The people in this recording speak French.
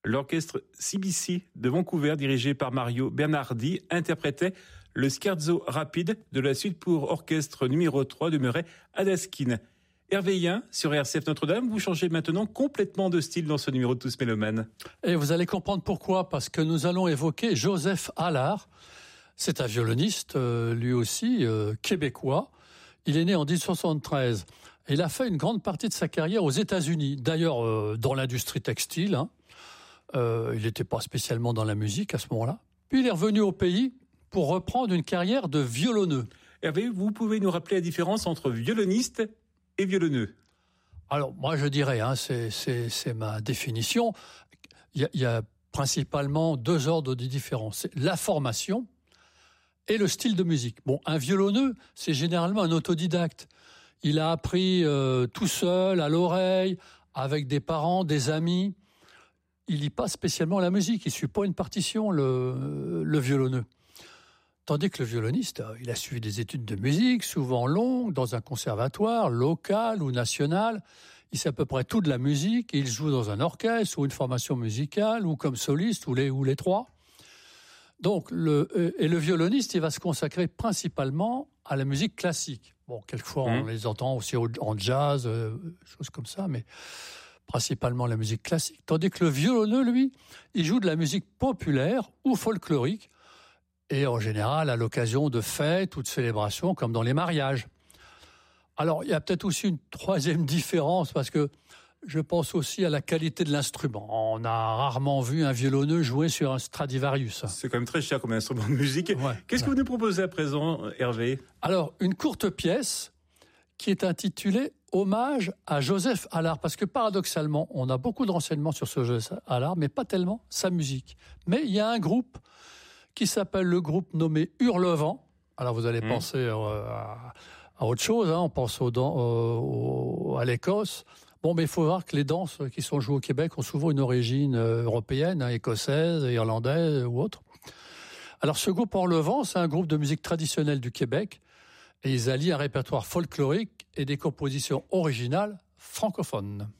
L'orchestre CBC de Vancouver, dirigé par Mario Bernardi, interprétait le scherzo rapide de la suite pour orchestre numéro 3 de Murray Adaskin. Hervé Yen, sur RCF Notre-Dame, vous changez maintenant complètement de style dans ce numéro de Tous Mélomanes. Et vous allez comprendre pourquoi, parce que nous allons évoquer Joseph Allard. C'est un violoniste, lui aussi, québécois. Il est né en 1973. Il a fait une grande partie de sa carrière aux États-Unis. D'ailleurs, dans l'industrie textile. Il n'était pas spécialement dans la musique à ce moment-là. Puis il est revenu au pays pour reprendre une carrière de violonneux. Hervé, vous pouvez nous rappeler la différence entre violoniste et violonneux? Alors, moi, je dirais, c'est ma définition. Il y a principalement deux ordres de différence. C'est la formation et le style de musique. Bon, un violonneux, c'est généralement un autodidacte. Il a appris tout seul, à l'oreille, avec des parents, des amis. Il lit pas spécialement la musique. Il suit pas une partition, le violonneux. Tandis que le violoniste, il a suivi des études de musique, souvent longues, dans un conservatoire, local ou national. Il sait à peu près tout de la musique. Il joue dans un orchestre ou une formation musicale, ou comme soliste, ou les trois. Donc, le violoniste, il va se consacrer principalement à la musique classique. Bon, quelquefois, on les entend aussi en jazz, choses comme ça, mais principalement la musique classique. Tandis que le violonneux, lui, il joue de la musique populaire ou folklorique, et en général à l'occasion de fêtes ou de célébrations, comme dans les mariages. Alors, il y a peut-être aussi une troisième différence, parce que je pense aussi à la qualité de l'instrument. On a rarement vu un violonneux jouer sur un Stradivarius. C'est quand même très cher comme instrument de musique. Ouais, Qu'est-ce que vous nous proposez à présent, Hervé? Alors, une courte pièce qui est intitulée « Hommage à Joseph Allard », parce que paradoxalement, on a beaucoup de renseignements sur ce Joseph Allard, mais pas tellement sa musique. Mais il y a un groupe qui s'appelle le groupe nommé Hurlevent. Alors vous allez penser à autre chose, on pense à l'Écosse. Bon, mais il faut voir que les danses qui sont jouées au Québec ont souvent une origine européenne, écossaise, irlandaise ou autre. Alors ce groupe Hurlevent, c'est un groupe de musique traditionnelle du Québec, et ils allient un répertoire folklorique et des compositions originales francophones.